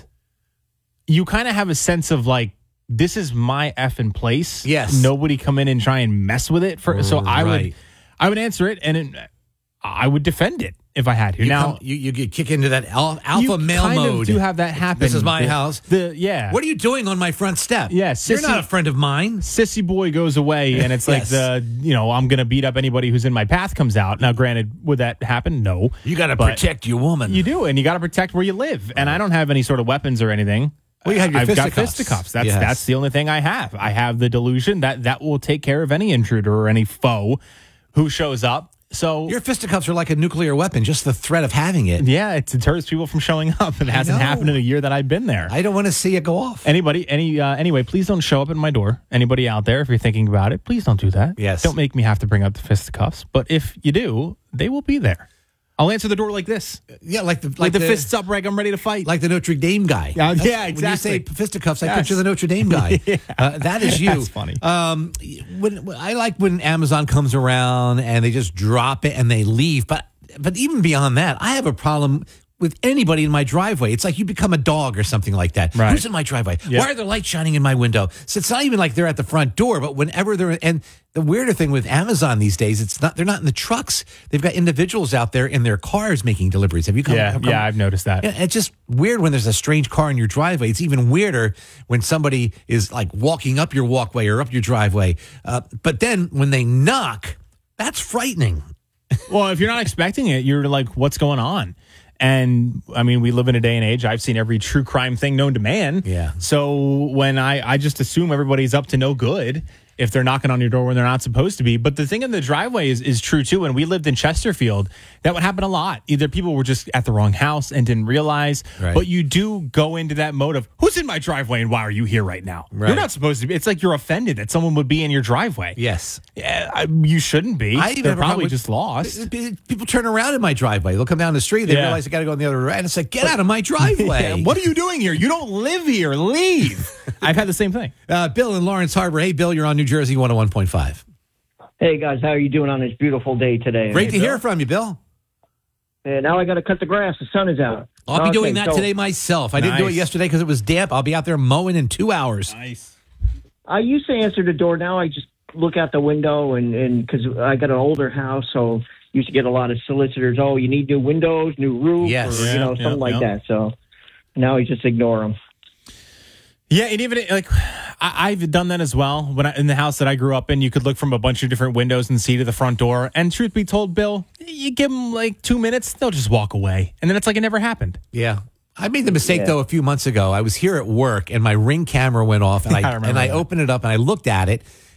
you kind of have a sense of like, this is my effing place. Yes. Nobody come in and try and mess with it. For so I Right. would, I would answer it and it, I would defend it if I had to. You, now come, you, you get kick into that al- alpha you male kind mode. Of do have that happen. This is my The- house. The yeah. What are you doing on my front step? Yeah, You're sissy- not a friend of mine. Sissy boy goes away, and it's like Yes. the you know I'm gonna beat up anybody who's in my path comes out. Now, granted, would that happen? No. You got to But protect your woman. You do, and you got to protect where you live. And I don't have any sort of weapons or anything. Well, you have your I've got fisticuffs. fisticuffs. That's Yes. that's the only thing I have. I have the delusion that that will take care of any intruder or any foe who shows up. So Your fisticuffs are like a nuclear weapon, just the threat of having it. yeah, it deters people from showing up. It hasn't know. happened in a year that I've been there. I don't want to see it go off. Anybody, any, uh, anyway, please don't show up at my door. Anybody out there, if you're thinking about it, please don't do that. Yes. Don't make me have to bring up the fisticuffs. But if you do, they will be there. I'll answer the door like this. Yeah, like the Like, like the, fists up, like I'm ready to fight. like the Notre Dame guy. Yeah, That's- yeah, exactly. When you say fisticuffs, I Yes. picture the Notre Dame guy. Yeah. uh, that is you. That's funny. Um, when, when- I like when Amazon comes around and they just drop it and they leave. But but even beyond that, I have a problem with anybody in my driveway. It's like you become a dog or something like that. Right. Who's in my driveway? Yep. Why are there lights shining in my window? So it's not even like they're at the front door, but whenever they're and the weirder thing with Amazon these days, it's not they're not in the trucks. They've got individuals out there in their cars making deliveries. Have you come? yeah, have come- yeah, I've noticed that. Yeah, it's just weird when there's a strange car in your driveway. It's even weirder when somebody is like walking up your walkway or up your driveway. Uh, but then when they knock, that's frightening. Well, if you're not expecting it, you're like, what's going on? And I mean, we live in a day and age. I've seen every true crime thing known to man. Yeah. So when I, I just assume everybody's up to no good if they're knocking on your door when they're not supposed to be. But the thing in the driveway is, is true too. When we lived in Chesterfield, that would happen a lot. Either people were just at the wrong house and didn't realize, Right. but you do go into that mode of who's in my driveway and why are you here right now? Right. You're not supposed to be. It's like you're offended that someone would be in your driveway. Yes. Yeah, I, you shouldn't be. I even They're have a problem probably with- just lost. People turn around in my driveway. They'll come down the street. They Yeah. realize they got to go in the other direction. It's like, get out of my driveway. Yeah, what are you doing here? You don't live here. Leave. I've had the same thing. Uh, Bill in Lawrence Harbor. Hey, Bill, you're on New Jersey one oh one point five. Hey guys, how are you doing on this beautiful day today? Great Hey, to hear Bill. from you, Bill. Yeah, now I got to cut the grass. The sun is out. I'll be Okay, doing that so today myself. I didn't do it Nice. yesterday because it was damp. I'll be out there mowing in two hours. Nice. I used to answer the door. Now I just look out the window and and because I got an older house, so used to get a lot of solicitors. Oh, you need new windows, new roof, Yes. or you Yeah, know yeah, something like yeah. that. So now I just ignore them. Yeah, and even like I, I've done that as well. When I, in the house that I grew up in, you could look from a bunch of different windows and see to the front door. And truth be told, Bill, you give them like two minutes, they'll just walk away, and then it's like it never happened. Yeah. I made the mistake, Yeah. though, a few months ago. I was here at work, and my Ring camera went off, and Yeah, I I, remember and I that. opened it up, and I looked at it,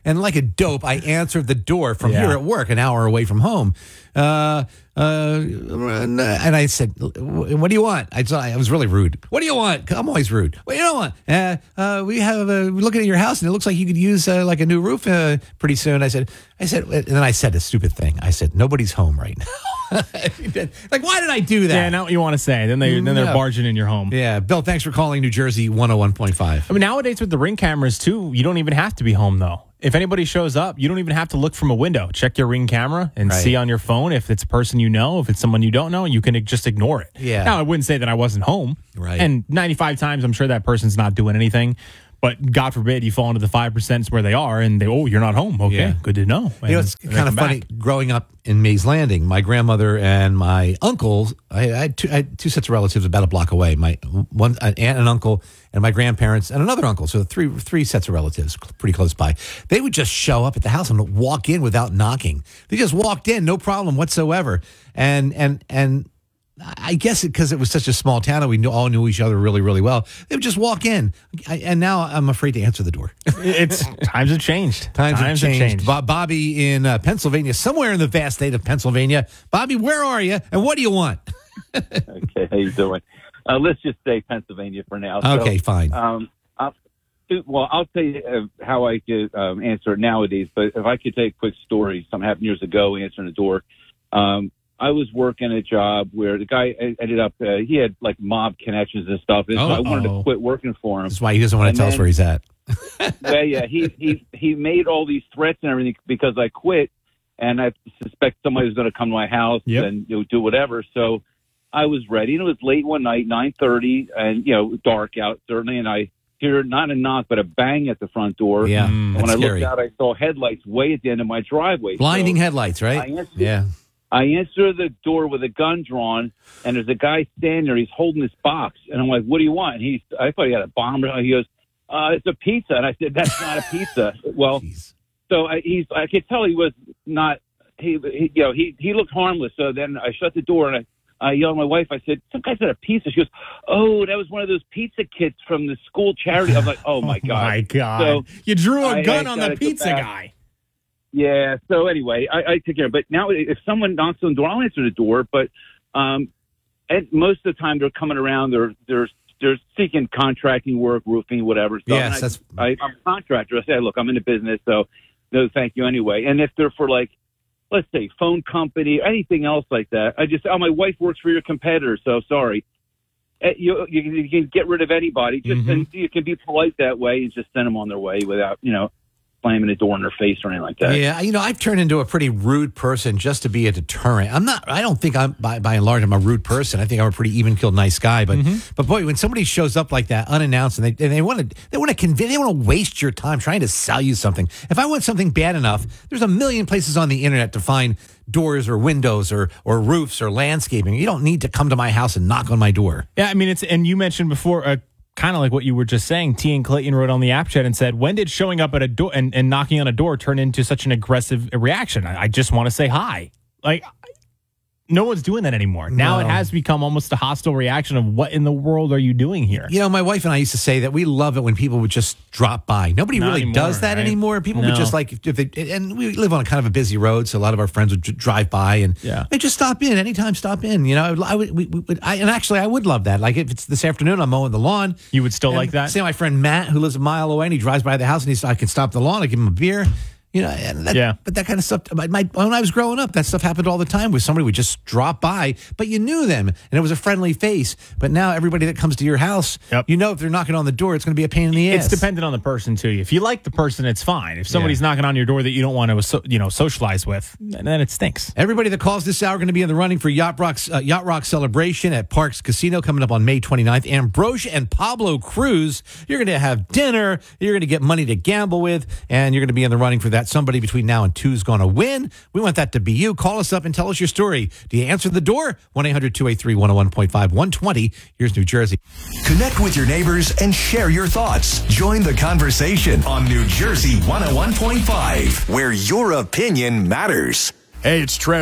And like a dope, I answered the door from Yeah. here at work, an hour away from home. Uh, uh, and I said, "What do you want?" I, I was really rude. "What do you want?" I'm always rude. "What do you want?" Uh, uh, we have uh, we're looking at your house, and it looks like you could use uh, like a new roof uh, pretty soon. I said, I said, and then I said a stupid thing. I said, "Nobody's home right now." Like, why did I do that? Yeah, not what you want to say. Then they then they're No. barging in your home. Yeah, Bill, thanks for calling New Jersey one oh one point five. I mean, nowadays with the Ring cameras too, you don't even have to be home though. If anybody shows up, you don't even have to look from a window. Check your Ring camera and Right. see on your phone if it's a person you know, if it's someone you don't know, you can just ignore it. Yeah. Now, I wouldn't say that I wasn't home. Right. And ninety-five times, I'm sure that person's not doing anything. But God forbid you fall into the five percent where they are and they, oh, you're not home. Okay, Yeah. good to know. You know, And it's they kind of come funny. back. Growing up in Mays Landing, my grandmother and my uncle, I, I, had two, I had two sets of relatives about a block away. My one an aunt and uncle, and my grandparents and another uncle. So three three sets of relatives, pretty close by. They would just show up at the house and walk in without knocking. They just walked in, no problem whatsoever. And and and. I guess because it was such a small town and we knew, all knew each other really, really well. They would just walk in. I, and now I'm afraid to answer the door. It's times have changed. Times, Times have have changed. changed. Bo- Bobby in uh, Pennsylvania, somewhere in the vast state of Pennsylvania. Bobby, where are you? And what do you want? Okay, how you doing? Uh, let's just say Pennsylvania for now. Okay, fine. Um, I'll, well, I'll tell you uh, how I could um, answer it nowadays. But if I could tell you a quick story, something happened years ago, answering the door. Um, I was working a job where the guy ended up, uh, he had like mob connections and stuff. And so I wanted to quit working for him. That's why he doesn't want to And tell us then- where he's at. yeah, yeah. He, he, he made all these threats and everything because I quit. And I suspect somebody was going to come to my house Yep. and you know, do whatever. So I was ready. And it was late one night, nine thirty, and, you know, dark out, certainly. And I hear not a knock, but a bang at the front door. Yeah, And when that's I scary. looked out, I saw headlights way at the end of my driveway. Blinding So headlights, right? I answered- Yeah. I answer the door with a gun drawn, and there's a guy standing there. He's holding this box, and I'm like, "What do you want?" And he's, I thought he had a bomb. He goes, uh, "It's a pizza," and I said, "That's not a pizza." Well, so I, he's, I could tell he was not. He, he, you know, he he looked harmless. So then I shut the door and I, I yelled at my wife. I said, "Some guy said a pizza." She goes, "Oh, that was one of those pizza kits from the school charity." I was like, "Oh my god!" My God. So you drew a I- gun I on gotta the go pizza back. guy. Yeah. So anyway, I, I take care. But now, if someone knocks on the door, I'll answer the door. But um, and most of the time, they're coming around. They're they're they're seeking contracting work, roofing, whatever. So Yes, I, that's- I, I'm a contractor. I say, look, I'm in the business, so no, thank you anyway. And if they're for like, let's say, phone company, anything else like that, I just, oh, my wife works for your competitor, so sorry. Uh, You, you, you can get rid of anybody. Just Mm-hmm. and you can be polite that way and just send them on their way without, you know, slamming the door in their face or anything like that. Yeah, you know, I've turned into a pretty rude person just to be a deterrent. I'm not. I don't think I'm by, by and large I'm a rude person. I think I'm a pretty even-keeled, nice guy. But but boy, when somebody shows up like that unannounced and they and they want to they want to convince they want to waste your time trying to sell you something. If I want something bad enough, there's a million places on the internet to find doors or windows or or roofs or landscaping. You don't need to come to my house and knock on my door. Yeah, I mean, it's, and you mentioned before, uh, kind of like what you were just saying. T and Clayton wrote on the app chat and said, when did showing up at a door and, and knocking on a door turn into such an aggressive reaction? I, I just want to say hi. Like, no one's doing that anymore. Now No. it has become almost a hostile reaction of what in the world are you doing here? You know, my wife and I used to say that we love it when people would just drop by. Nobody Not really anymore, does that right? anymore. People No. would just like, if they, and we live on kind of a busy road, so a lot of our friends would dr- drive by and Yeah. they just stop in anytime. Stop in, you know. I would, I would, we, we would I, and actually, I would love that. Like if it's this afternoon, I'm mowing the lawn. You would still and like that? Say my friend Matt, who lives a mile away, and he drives by the house, and he's, I can stop the lawn. I give him a beer. You know, and that, Yeah. but that kind of stuff. My, my, when I was growing up, that stuff happened all the time. Where somebody would just drop by, but you knew them, and it was a friendly face. But now everybody that comes to your house, you know, if they're knocking on the door, it's going to be a pain in the ass. It's dependent on the person too. If you like the person, it's fine. If somebody's knocking on your door that you don't want to, so, you know, socialize with, then it stinks. Everybody that calls this hour are going to be in the running for Yacht Rock's uh, Yacht Rock celebration at Parks Casino coming up on May twenty-ninth. Ambrosia and Pablo Cruz, you're going to have dinner. You're going to get money to gamble with, and you're going to be in the running for that. Somebody between now and two is going to win. We want that to be you. Call us up and tell us your story. Do you answer the door? one eight hundred two eight three one oh one point five, one twenty. Here's New Jersey. Connect with your neighbors and share your thoughts. Join the conversation on New Jersey one oh one point five, where your opinion matters. Hey, it's Trev.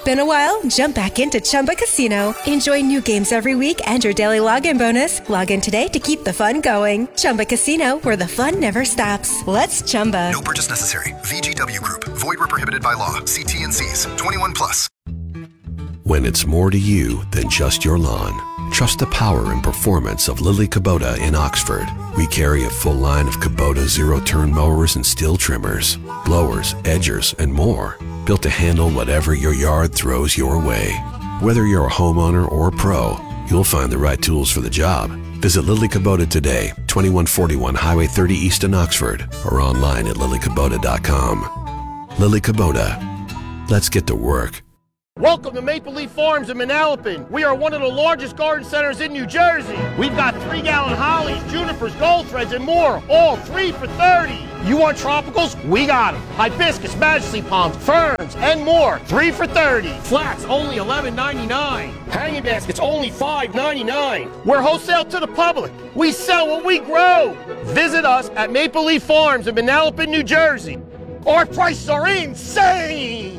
Been a while? Jump back into Chumba Casino. Enjoy new games every week and your daily login bonus. Log in today to keep the fun going. Chumba Casino, where the fun never stops. Let's Chumba. No purchase necessary. V G W Group. Void where prohibited by law. See T N Cs. twenty-one plus. When it's more to you than just your lawn, trust the power and performance of Lily Kubota in Oxford. We carry a full line of Kubota zero-turn mowers and steel trimmers, blowers, edgers, and more, built to handle whatever your yard throws your way. Whether you're a homeowner or a pro, you'll find the right tools for the job. Visit Lily Kubota today, twenty-one forty-one Highway thirty East in Oxford, or online at lily kubota dot com. Lily Kubota. Let's get to work. Welcome to Maple Leaf Farms in Manalapan. We are one of the largest garden centers in New Jersey. We've got three-gallon hollies, junipers, gold threads, and more, all three for thirty. You want tropicals? We got them. Hibiscus, majesty palms, ferns, and more, three for thirty. Flats, only eleven ninety-nine. Hanging baskets, only five ninety-nine. We're wholesale to the public. We sell what we grow. Visit us at Maple Leaf Farms in Manalapan, New Jersey. Our prices are insane.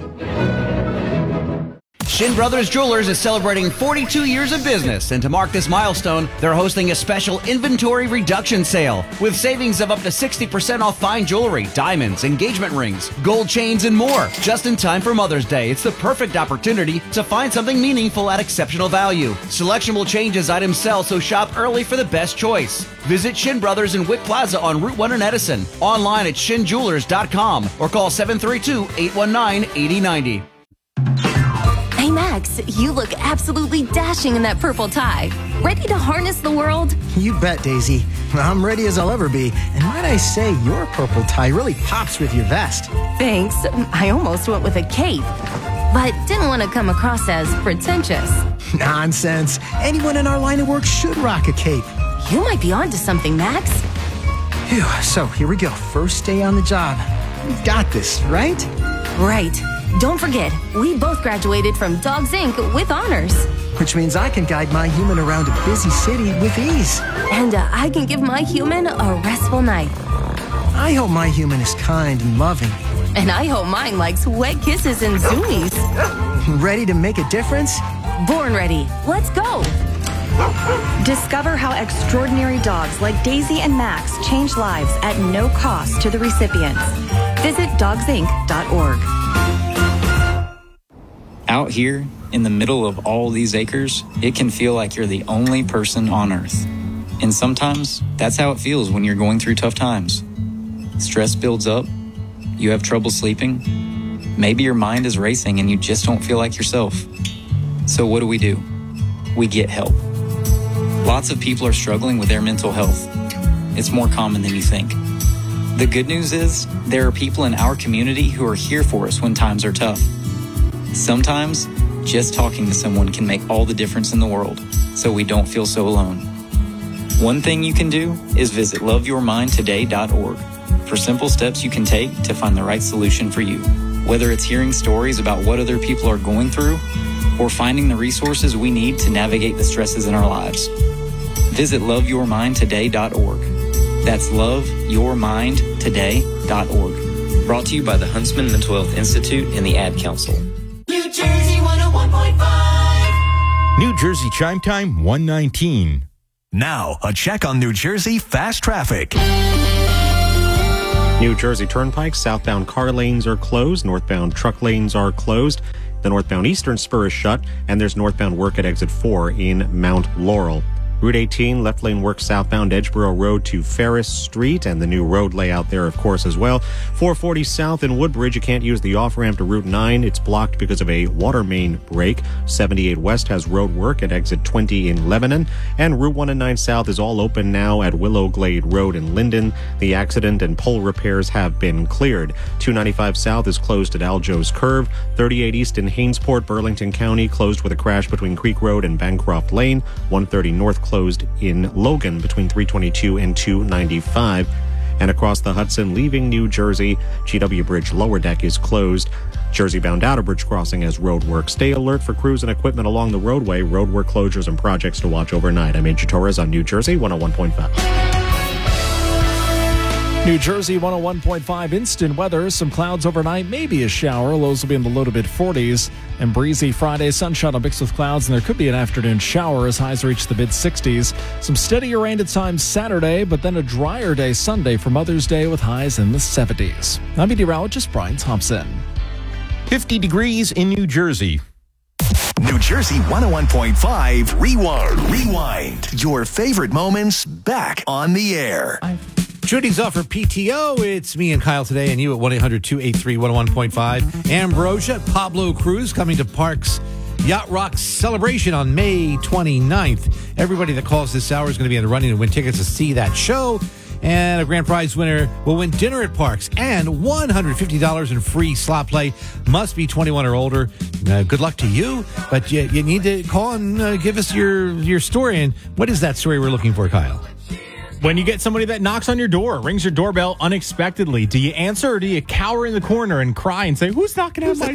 Shin Brothers Jewelers is celebrating forty-two years of business, and to mark this milestone, they're hosting a special inventory reduction sale with savings of up to sixty percent off fine jewelry, diamonds, engagement rings, gold chains, and more. Just in time for Mother's Day, it's the perfect opportunity to find something meaningful at exceptional value. Selection will change as items sell, so shop early for the best choice. Visit Shin Brothers in Wick Plaza on Route one in Edison, online at shin jewelers dot com, or call seven three two, eight one nine, eight zero nine zero. Hey, Max, you look absolutely dashing in that purple tie. Ready to harness the world? You bet, Daisy. I'm ready as I'll ever be. And might I say, your purple tie really pops with your vest. Thanks. I almost went with a cape, but didn't want to come across as pretentious. Nonsense. Anyone in our line of work should rock a cape. You might be onto something, Max. Phew, so here we go. First day on the job. We've got this, right? Right. Don't forget, we both graduated from Dogs Incorporated with honors. Which means I can guide my human around a busy city with ease. And uh, I can give my human a restful night. I hope my human is kind and loving. And I hope mine likes wet kisses and zoomies. Ready to make a difference? Born ready. Let's go. Discover how extraordinary dogs like Daisy and Max change lives at no cost to the recipients. Visit dogs inc dot org. Out here, in the middle of all these acres, it can feel like you're the only person on Earth. And sometimes, that's how it feels when you're going through tough times. Stress builds up, you have trouble sleeping, maybe your mind is racing and you just don't feel like yourself. So what do we do? We get help. Lots of people are struggling with their mental health. It's more common than you think. The good news is, there are people in our community who are here for us when times are tough. Sometimes, just talking to someone can make all the difference in the world, so we don't feel so alone. One thing you can do is visit love your mind today dot org for simple steps you can take to find the right solution for you. Whether it's hearing stories about what other people are going through, or finding the resources we need to navigate the stresses in our lives. Visit love your mind today dot org. That's love your mind today dot org. Brought to you by the Huntsman Mental Health Institute and the Ad Council. New Jersey one oh one point five. New Jersey Chime Time one nineteen. Now, a check on New Jersey fast traffic. New Jersey Turnpike, southbound car lanes are closed, northbound truck lanes are closed. The northbound eastern spur is shut, and there's northbound work at exit four in Mount Laurel. Route eighteen, left lane work southbound Edgeboro Road to Ferris Street, and the new road layout there, of course, as well. four forty south in Woodbridge, you can't use the off-ramp to Route nine. It's blocked because of a water main break. seventy-eight west has road work at exit twenty in Lebanon, and Route one and nine south is all open now at Willow Glade Road in Linden. The accident and pole repairs have been cleared. two ninety-five south is closed at Aljo's Curve. thirty-eight east in Hainesport, Burlington County, closed with a crash between Creek Road and Bancroft Lane. one thirty north closed in Logan between three twenty-two and two ninety-five. And across the Hudson, leaving New Jersey, G W Bridge lower deck is closed. Jersey-bound Outer Bridge crossing has road work. Stay alert for crews and equipment along the roadway. Road work closures and projects to watch overnight. I'm Angie Torres on New Jersey one oh one point five. New Jersey one oh one point five instant weather. Some clouds overnight, maybe a shower. Lows will be in the low to mid forties. And breezy Friday, sunshine will mix with clouds, and there could be an afternoon shower as highs reach the mid sixties. Some steadier rain at times Saturday, but then a drier day Sunday for Mother's Day with highs in the seventies. I'm meteorologist Brian Thompson. fifty degrees in New Jersey. New Jersey one oh one point five Rewind. Rewind. Your favorite moments back on the air. Judy's off for P T O. It's me and Kyle today, and you at one eight hundred two eight three one oh one point five. Ambrosia, Pablo Cruz coming to Parks Yacht Rock Celebration on May twenty-ninth. Everybody that calls this hour is going to be in the running to win tickets to see that show. And a grand prize winner will win dinner at Parks and one hundred fifty dollars in free slot play. Must be twenty-one or older. Uh, good luck to you. But you, you need to call and uh, give us your, your story. And what is that story we're looking for, Kyle? When you get somebody that knocks on your door, rings your doorbell unexpectedly, do you answer or do you cower in the corner and cry and say, who's knocking on my